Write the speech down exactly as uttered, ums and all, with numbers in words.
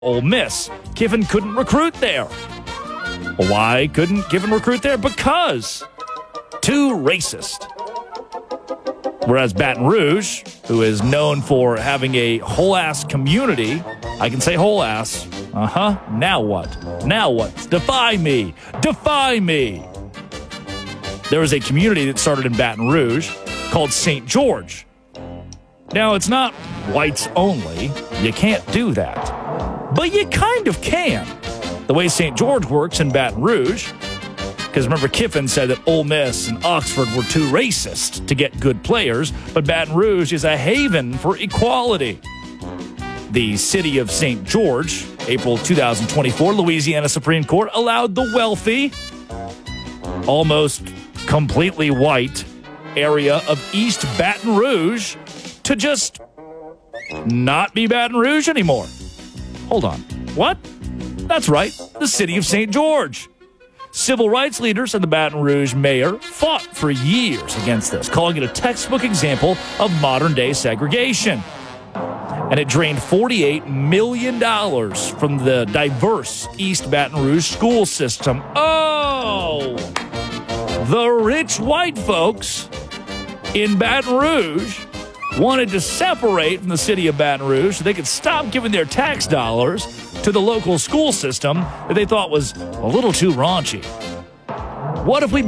Ole Miss. Kiffin couldn't recruit there. Why couldn't Kiffin recruit there? Because too racist. Whereas Baton Rouge, who is known for having a whole-ass community, I can say whole-ass. Uh-huh. Now what? Now what? Defy me. Defy me. There was a community that started in Baton Rouge called Saint George. Now, it's not whites only. You can't do that. But you kind of can. The way Saint George works in Baton Rouge, because remember Kiffin said that Ole Miss and Oxford were too racist to get good players, but Baton Rouge is a haven for equality. The city of Saint George, April two thousand twenty-four, Louisiana Supreme Court allowed the wealthy, almost completely white area of East Baton Rouge to just not be Baton Rouge anymore. Hold on. What? That's right, the city of Saint George. Civil rights leaders and the Baton Rouge mayor fought for years against this, calling it a textbook example of modern-day segregation. And it drained forty-eight million dollars from the diverse East Baton Rouge school system. Oh! The rich white folks in Baton Rouge wanted to separate from the city of Baton Rouge so they could stop giving their tax dollars to the local school system that they thought was a little too raunchy. What if we